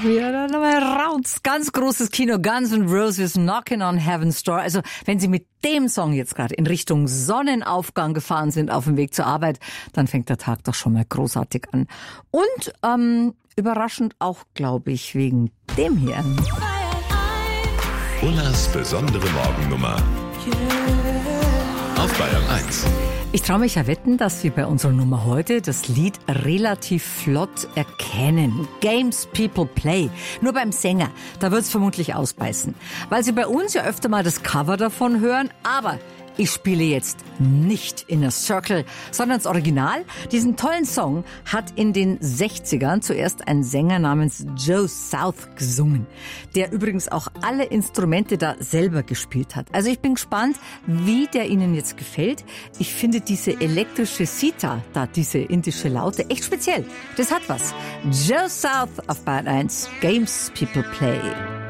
Ja, dann raut's. Ganz großes Kino, Guns N' Roses, Knocking on Heaven's Door. Also, wenn Sie mit dem Song jetzt gerade in Richtung Sonnenaufgang gefahren sind auf dem Weg zur Arbeit, dann fängt der Tag doch schon mal großartig an. Und überraschend auch, glaube ich, wegen dem hier. Ullas besondere Morgennummer. Auf Bayern 1. Ich traue mich ja wetten, dass Sie bei unserer Nummer heute das Lied relativ flott erkennen. Games People Play. Nur beim Sänger, da wird's vermutlich ausbeißen. Weil Sie bei uns ja öfter mal das Cover davon hören, aber ich spiele jetzt nicht Inner Circle, sondern das Original. Diesen tollen Song hat in den 60ern zuerst ein Sänger namens Joe South gesungen, der übrigens auch alle Instrumente da selber gespielt hat. Also ich bin gespannt, wie der Ihnen jetzt gefällt. Ich finde diese elektrische Sitar, da diese indische Laute, echt speziell. Das hat was. Joe South auf Bayern 1, Games People Play.